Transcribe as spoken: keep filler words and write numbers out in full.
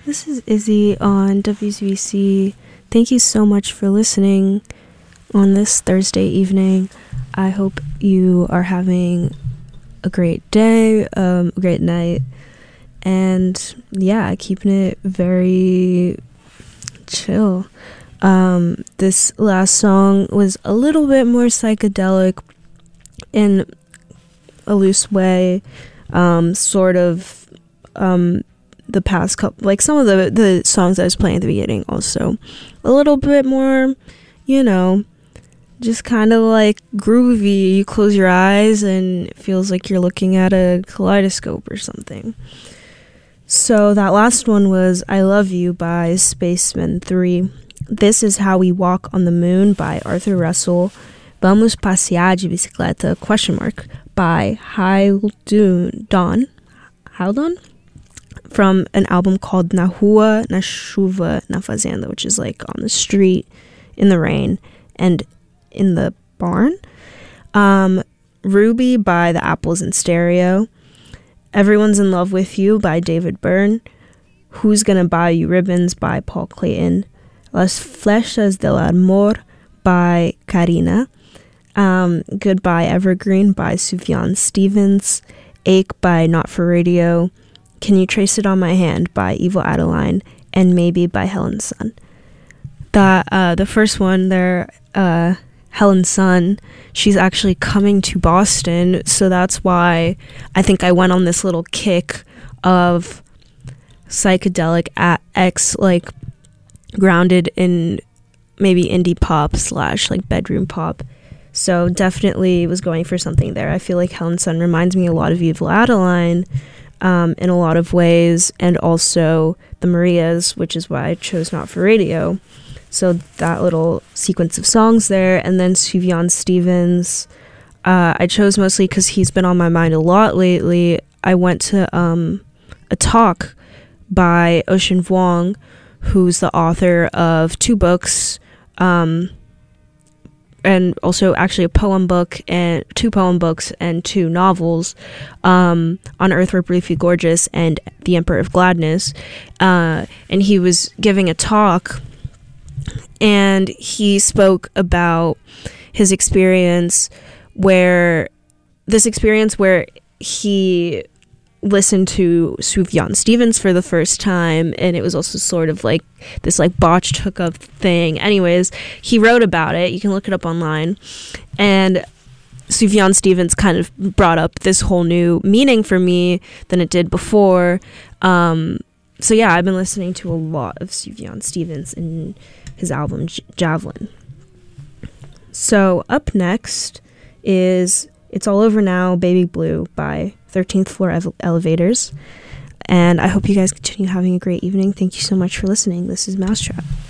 This is Izzy on W Z B C. Thank you so much for listening on this Thursday evening. I hope you are having a great day, um, a great night, and yeah, keeping it very chill. Um, this last song was a little bit more psychedelic in a loose way, um, sort of, um, the past couple, like some of the, the songs I was playing at the beginning also a little bit more, you know, just kind of like groovy. You close your eyes and it feels like you're looking at a kaleidoscope or something. So that last one was I Love You by Spaceman three. This Is How We Walk on the Moon by Arthur Russell. Vamos Passear de Bicicleta, question mark, by Haldun Dawn. Haldun? From an album called Na Rua, Na Chuva, Na Fazenda, which is like on the street, in the rain, and in the barn. Um, Ruby by The Apples in Stereo. Everyone's in Love with You by David Byrne. Who's Gonna Buy You Ribbons by Paul Clayton. Las Flechas del Amor by Karina. Um, Goodbye Evergreen by Sufjan Stevens. Ache by Not For Radio. Can You Trace It on My Hand by Evil Adeline, and Maybe by Helen Sun. That uh, the first one there, uh, Helen Sun, she's actually coming to Boston, so that's why I think I went on this little kick of psychedelic at X, like grounded in maybe indie pop slash like bedroom pop. So definitely was going for something there. I feel like Helen Sun reminds me a lot of Evil Adeline. Um, in a lot of ways, and also the Marias, which is why I chose Not For Radio. So that little sequence of songs there, and then Sufjan Stevens, uh, I chose mostly because he's been on my mind a lot lately. I went to um, a talk by Ocean Vuong, who's the author of two books, um, and also actually a poem book and two poem books and two novels, um, On Earth We're Briefly Gorgeous and The Emperor of Gladness. Uh, and he was giving a talk, and he spoke about his experience where, this experience where he listened to Sufjan Stevens for the first time, and it was also sort of like this like botched hookup thing. Anyways, he wrote about it. You can look it up online, and Sufjan Stevens kind of brought up this whole new meaning for me than it did before. Um, so yeah, I've been listening to a lot of Sufjan Stevens and his album J- Javelin. So up next is It's All Over Now, Baby Blue by thirteenth Floor Ele- Elevators. And I hope you guys continue having a great evening. Thank you so much for listening. This is Mousetrap.